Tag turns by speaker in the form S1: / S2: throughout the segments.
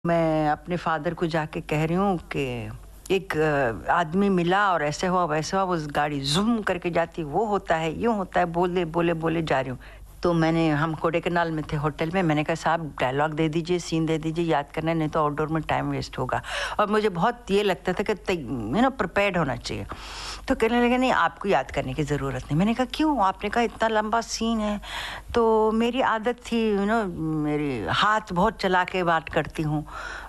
S1: मैं अपने फादर को जाके कह रही हूँ कि एक आदमी मिला और ऐसे हुआ वैसे हुआ, उस गाड़ी ज़ूम करके जाती, वो होता है यूँ होता है, बोले बोले बोले जा रही हूँ। तो हम कोडेकनाल में थे होटल में, मैंने कहा साहब डायलॉग दे दीजिए, सीन दे दीजिए, याद करना है, नहीं तो आउटडोर में टाइम वेस्ट होगा। और मुझे बहुत ये लगता था कि प्रिपेयर्ड होना चाहिए। तो कहने लगे नहीं, आपको याद करने की ज़रूरत नहीं। मैंने कहा क्यों? आपने कहा इतना लंबा सीन है। तो मेरी आदत थी मेरी हाथ बहुत चला के बात करती हूँ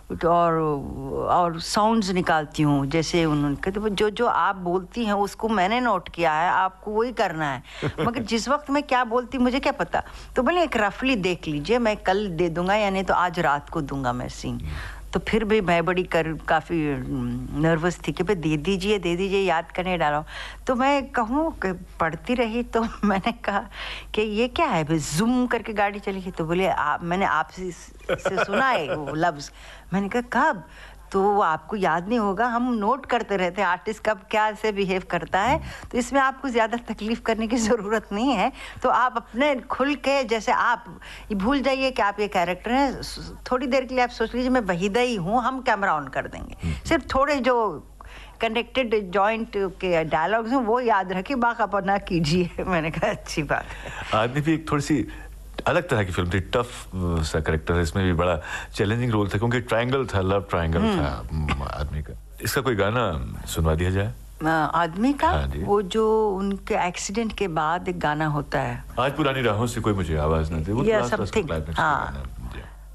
S1: और साउंड्स निकालती हूँ, जैसे उन्होंने कहते जो जो आप बोलती हैं उसको मैंने नोट किया है, आपको वही करना है। मगर जिस वक्त मैं क्या बोलती मुझे क्या पता। तो बोले एक रफली देख लीजिए, मैं कल दे दूंगा या नहीं तो आज रात को दूंगा मैं सीन। तो फिर भी मैं काफ़ी नर्वस थी कि भाई दे दीजिए, याद करने डालो। तो मैं कहूँ कि पढ़ती रही तो मैंने कहा कि ये क्या है भाई, जूम करके गाड़ी चली गई। तो बोले मैंने आपसे से सुना है वो लफ्ज़। मैंने कहा कब? तो वो आपको याद नहीं होगा, हम नोट करते रहते हैं आर्टिस्ट कब क्या से बिहेव करता है, तो इसमें आपको ज़्यादा तकलीफ़ करने की ज़रूरत नहीं है। तो आप अपने खुल के, जैसे आप भूल जाइए कि आप ये कैरेक्टर हैं, थोड़ी देर के लिए आप सोच लीजिए मैं वहीदा ही हूँ, हम कैमरा ऑन कर देंगे। सिर्फ थोड़े जो कनेक्टेड जॉइंट के डायलॉग्स हैं वो याद रखिए, बाकी अपना कीजिए। मैंने कहा अच्छी बात है।
S2: आदमी भी एक थोड़ी सी अलग तरह की फिल्म थी, टफ सा करेक्टर है, इसमें भी बड़ा चैलेंजिंग रोल था क्योंकि ट्रायंगल था, लव ट्रायंगल था आदमी का। इसका कोई गाना सुनवा दिया जाए?
S1: आदमी का?
S2: हाँ
S1: वो जो उनके एक्सीडेंट के बाद एक गाना होता है,
S2: आज पुरानी राहों से कोई मुझे आवाज न दे, वो
S1: समथिंग, हाँ।